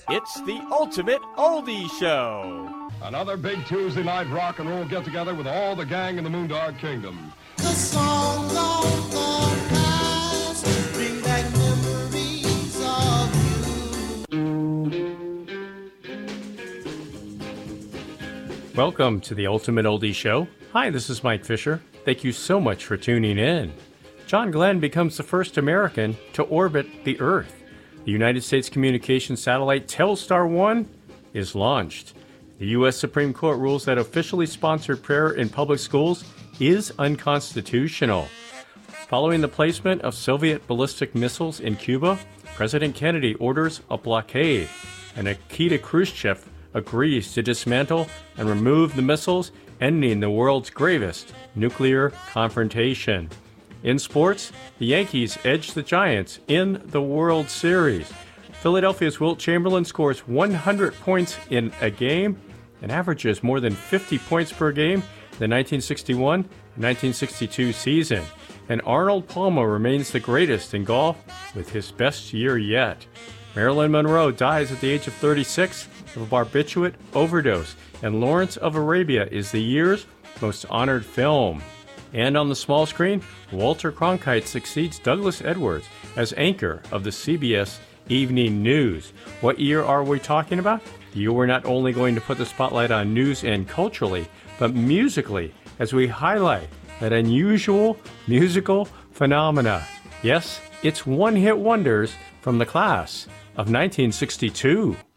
It's the Ultimate Oldie Show. Another big Tuesday night rock and roll get-together with all the gang in the Moondog Kingdom. The songs of the past bring back memories of you. Welcome to the Ultimate Oldie Show. Hi, this is Mike Fisher. Thank you so much for tuning in. John Glenn becomes the first American to orbit the Earth. The United States communications satellite Telstar 1 is launched. The U.S. Supreme Court rules that officially sponsored prayer in public schools is unconstitutional. Following the placement of Soviet ballistic missiles in Cuba, President Kennedy orders a blockade, and Nikita Khrushchev agrees to dismantle and remove the missiles, ending the world's gravest nuclear confrontation. In sports, the Yankees edge the Giants in the World Series. Philadelphia's Wilt Chamberlain scores 100 points in a game and averages more than 50 points per game in the 1961-1962 season. And Arnold Palmer remains the greatest in golf with his best year yet. Marilyn Monroe dies at the age of 36 of a barbiturate overdose, and Lawrence of Arabia is the year's most honored film. And on the small screen, Walter Cronkite succeeds Douglas Edwards as anchor of the CBS Evening News. What year are we talking about? The year we're not only going to put the spotlight on news and culturally, but musically, as we highlight that unusual musical phenomena. Yes, it's one-hit wonders from the class of 1962.